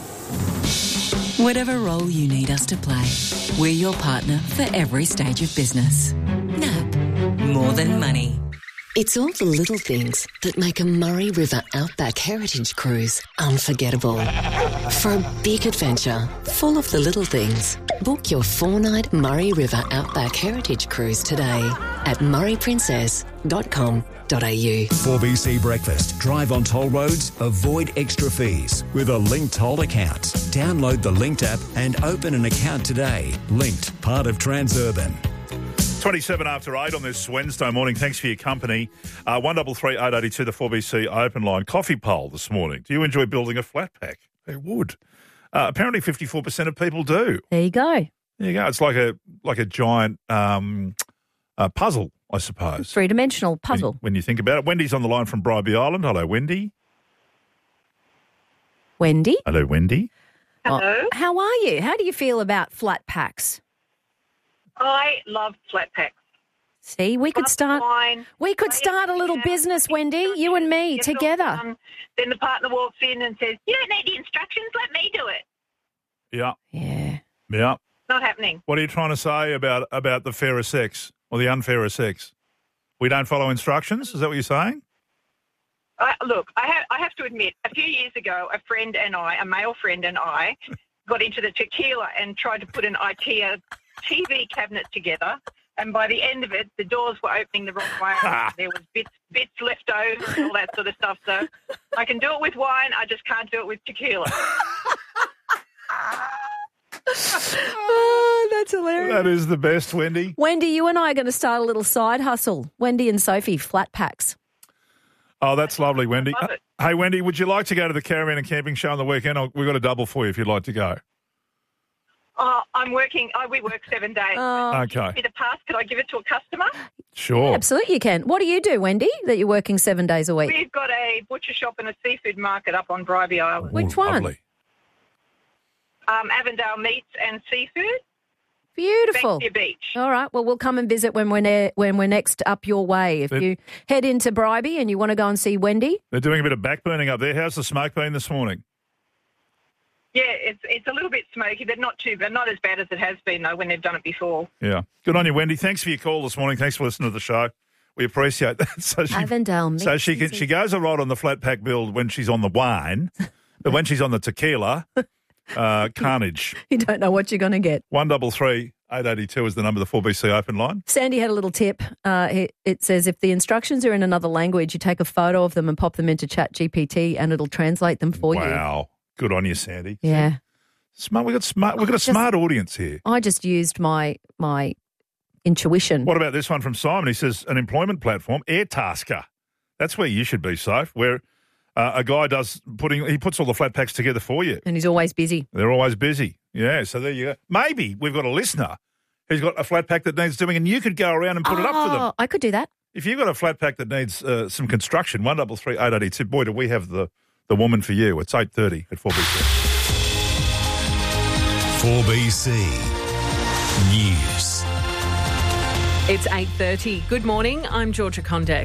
Whatever role you need us to play, we're your partner for every stage of business. NAB, more than money. It's all the little things that make a Murray River Outback Heritage Cruise unforgettable. For a big adventure full of the little things, book your 4-night Murray River Outback Heritage Cruise today at murrayprincess.com.au. 4BC Breakfast. Drive on toll roads, avoid extra fees with a Linked Toll account. Download the Linked app and open an account today. Linked, part of Transurban. 27 after 8 on this Wednesday morning. Thanks for your company. 133 882, the 4BC open line. Coffee poll this morning. Do you enjoy building a flat pack? Who would? Apparently 54% of people do. There you go. There you go. It's like a giant puzzle, I suppose. Three-dimensional puzzle. When you think about it. Wendy's on the line from Bribie Island. Hello, Wendy. Wendy? Hello, Wendy. Hello. How are you? How do you feel about flat packs? I love flat packs. See, we could start. Wine, we could start a little business, Wendy. You and me together. Then the partner walks in and says, "You don't need the instructions. Let me do it." Yeah. Yeah. Yeah. Not happening. What are you trying to say about the fairer sex or the unfairer sex? We don't follow instructions. Is that what you're saying? Look, I have to admit, a few years ago, a friend and I, a male friend and I, got into the tequila and tried to put an IKEA TV cabinet together, and by the end of it, the doors were opening the wrong way. There was bits left over and all that sort of stuff. So I can do it with wine, I just can't do it with tequila. Oh, that's hilarious. That is the best, Wendy. Wendy, you and I are going to start a little side hustle. Wendy and Sophie, flat packs. Oh, that's lovely, Wendy. Love it. Hey, Wendy, would you like to go to the Caravan and Camping Show on the weekend? We've got a double for you if you'd like to go. I'm working. We work 7 days. Okay. Give me the pass. Could I give it to a customer? Sure. Absolutely, you can. What do you do, Wendy, that you're working 7 days a week? We've got a butcher shop and a seafood market up on Bribie Island. Which one? Lovely. Avondale Meats and Seafood. Beautiful. Banksia Beach. All right. Well, we'll come and visit when we're next up your way. If you head into Bribie and you want to go and see Wendy. They're doing a bit of backburning up there. How's the smoke been this morning? Yeah, it's a little bit smoky, but not as bad as it has been, though, when they've done it before. Yeah. Good on you, Wendy. Thanks for your call this morning. Thanks for listening to the show. We appreciate that. So Avondale Meats. So she goes a ride on the flat pack build when she's on the wine, but when she's on the tequila, carnage. You don't know what you're going to get. 133 882 is the number of the 4BC open line. Sandy had a little tip. It says if the instructions are in another language, you take a photo of them and pop them into ChatGPT and it'll translate them for you. Wow. Good on you, Sandy. Yeah. Smart. We've got a smart audience here. I just used my intuition. What about this one from Simon? He says, an employment platform, Airtasker. That's where you should be, Soph, where a guy he puts all the flat packs together for you. And he's always busy. They're always busy. Yeah, so there you go. Maybe we've got a listener who's got a flat pack that needs doing, and you could go around and put it up for them. I could do that. If you've got a flat pack that needs some construction, 133 882, boy, do we have the woman for you. It's 8:30 at 4BC. 4BC News. It's 8:30. Good morning. I'm Georgia Condek.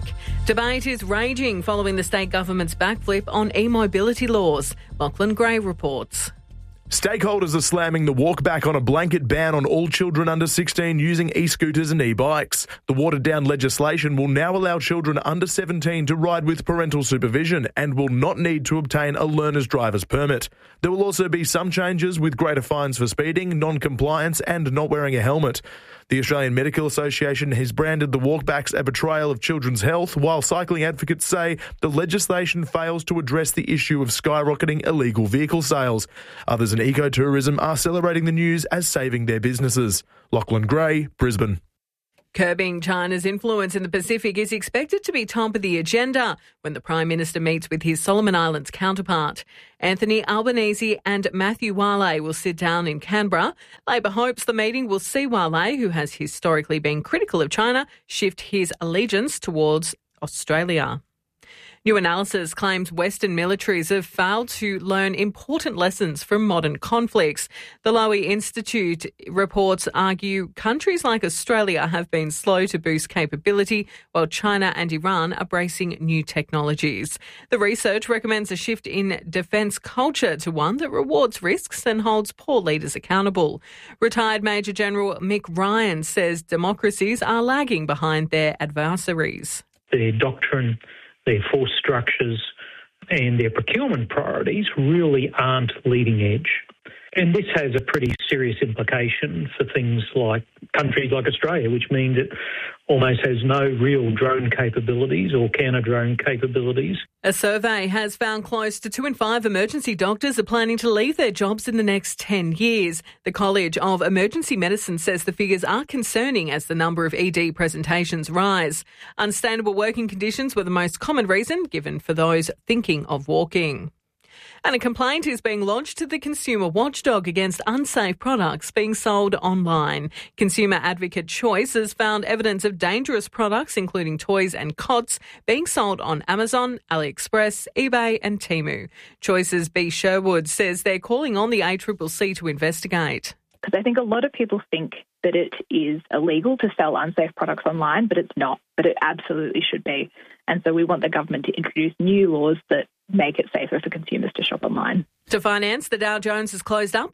Debate is raging following the state government's backflip on e-mobility laws. Lachlan Gray reports. Stakeholders are slamming the walk back on a blanket ban on all children under 16 using e-scooters and e-bikes. The watered-down legislation will now allow children under 17 to ride with parental supervision and will not need to obtain a learner's driver's permit. There will also be some changes with greater fines for speeding, non-compliance and not wearing a helmet. The Australian Medical Association has branded the walkbacks a betrayal of children's health, while cycling advocates say the legislation fails to address the issue of skyrocketing illegal vehicle sales. Others in ecotourism are celebrating the news as saving their businesses. Lachlan Gray, Brisbane. Curbing China's influence in the Pacific is expected to be top of the agenda when the Prime Minister meets with his Solomon Islands counterpart. Anthony Albanese and Matthew Wale will sit down in Canberra. Labor hopes the meeting will see Wale, who has historically been critical of China, shift his allegiance towards Australia. New analysis claims Western militaries have failed to learn important lessons from modern conflicts. The Lowy Institute reports argue countries like Australia have been slow to boost capability, while China and Iran are bracing new technologies. The research recommends a shift in defence culture to one that rewards risks and holds poor leaders accountable. Retired Major General Mick Ryan says democracies are lagging behind their adversaries. Their doctrine, their force structures and their procurement priorities really aren't leading edge. And this has a pretty serious implication for things like countries like Australia, which means it almost has no real drone capabilities or counter-drone capabilities. A survey has found close to 2 in 5 emergency doctors are planning to leave their jobs in the next 10 years. The College of Emergency Medicine says the figures are concerning as the number of ED presentations rise. Unsustainable working conditions were the most common reason given for those thinking of walking. And a complaint is being lodged to the consumer watchdog against unsafe products being sold online. Consumer advocate Choice has found evidence of dangerous products, including toys and cots, being sold on Amazon, AliExpress, eBay and Temu. Choice's B. Sherwood says they're calling on the ACCC to investigate. Because I think a lot of people think that it is illegal to sell unsafe products online, but it's not. But it absolutely should be. And so we want the government to introduce new laws that make it safer for consumers to shop online. To finance, the Dow Jones has closed up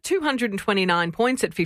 229 points at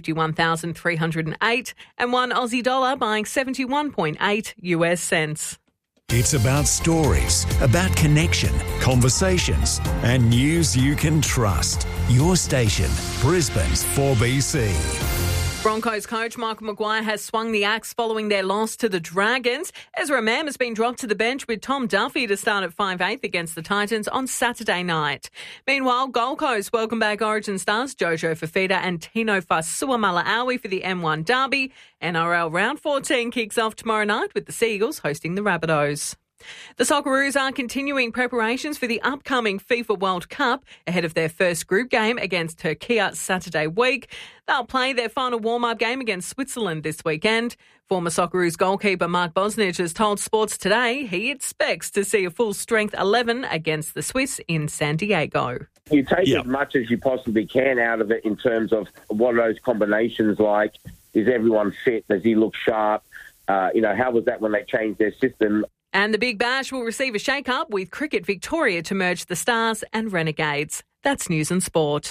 51,308 and one Aussie dollar buying 71.8 US cents. It's about stories, about connection, conversations, and news you can trust. Your station, Brisbane's 4BC. Broncos coach Michael Maguire has swung the axe following their loss to the Dragons. Ezra Mam has been dropped to the bench with Tom Duffy to start at 5'8" against the Titans on Saturday night. Meanwhile, Gold Coast welcome back Origin stars Jojo Fafita and Tino Fasuamaleaui for the M1 Derby. NRL Round 14 kicks off tomorrow night with the Seagulls hosting the Rabbitohs. The Socceroos are continuing preparations for the upcoming FIFA World Cup ahead of their first group game against Turkey Saturday week. They'll play their final warm-up game against Switzerland this weekend. Former Socceroos goalkeeper Mark Bosnich has told Sports Today he expects to see a full-strength 11 against the Swiss in San Diego. You take as much as you possibly can out of it in terms of what are those combinations like. Is everyone fit? Does he look sharp? How was that when they changed their system? And the Big Bash will receive a shake-up with Cricket Victoria to merge the Stars and Renegades. That's News and Sport.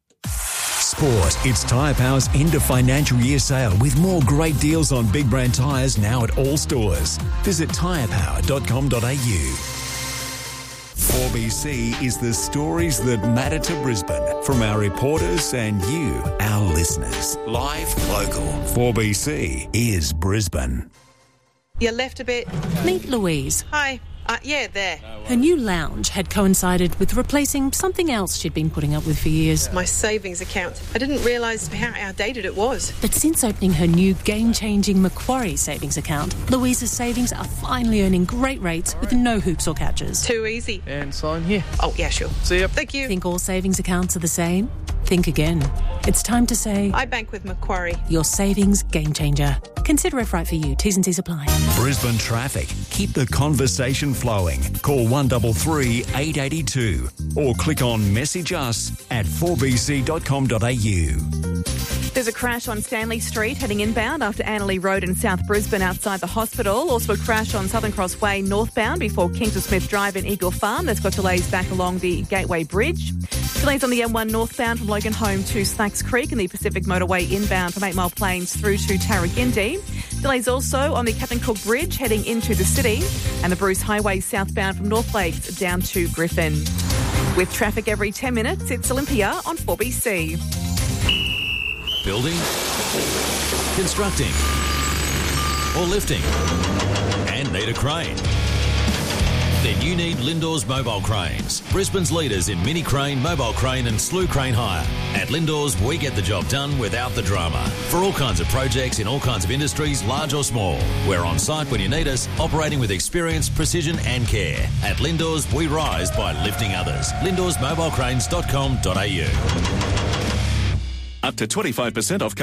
Sport. It's Tyre Power's end of financial year sale with more great deals on big brand tyres now at all stores. Visit tyrepower.com.au. 4BC is the stories that matter to Brisbane from our reporters and you, our listeners. Live, local. 4BC is Brisbane. You left a bit. Meet Louise. Hi. There. Her new lounge had coincided with replacing something else she'd been putting up with for years. My savings account. I didn't realise how outdated it was. But since opening her new game-changing Macquarie savings account, Louise's savings are finally earning great rates with no hoops or catches. Too easy. And sign here. Oh, yeah, sure. See ya. Thank you. Think all savings accounts are the same? Think again. It's time to say... I bank with Macquarie. Your savings game changer. Consider if right for you. T's and C's apply. Brisbane traffic. Keep the conversation flowing. Call 133 882 or click on message us at 4bc.com.au. There's a crash on Stanley Street heading inbound after Annerley Road in South Brisbane outside the hospital. Also a crash on Southern Cross Way northbound before Kingston Smith Drive in Eagle Farm. That's got delays back along the Gateway Bridge. Delays on the M1 northbound from Logan Home to Slacks Creek and the Pacific Motorway inbound from 8 Mile Plains through to Tarragindi. Delays also on the Captain Cook Bridge heading into the city and the Bruce Highway southbound from North Lakes down to Griffin. With traffic every 10 minutes, it's Olympia on 4BC. Building, constructing, or lifting, and need a crane? Then you need Lindors Mobile Cranes, Brisbane's leaders in mini crane, mobile crane and slew crane hire. At Lindors, we get the job done without the drama. For all kinds of projects in all kinds of industries, large or small. We're on site when you need us, operating with experience, precision and care. At Lindors, we rise by lifting others. LindorsMobilecranes.com.au. Up to 25% off